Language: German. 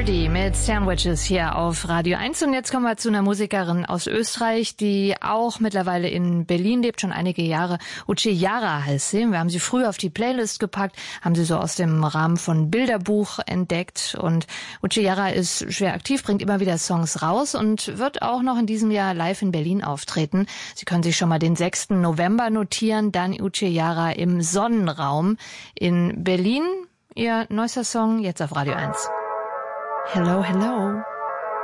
Lordi mit Sandwiches hier auf Radio 1. Und jetzt kommen wir zu einer Musikerin aus Österreich, die auch mittlerweile in Berlin lebt, schon einige Jahre. Uche Jara heißt sie. Wir haben sie früh auf die Playlist gepackt, haben sie so aus dem Rahmen von Bilderbuch entdeckt. Und Uche Jara ist schwer aktiv, bringt immer wieder Songs raus und wird auch noch in diesem Jahr live in Berlin auftreten. Sie können sich schon mal den 6. November notieren, dann Uche Jara im Sonnenraum in Berlin. Ihr neuester Song jetzt auf Radio 1. Hello, hello.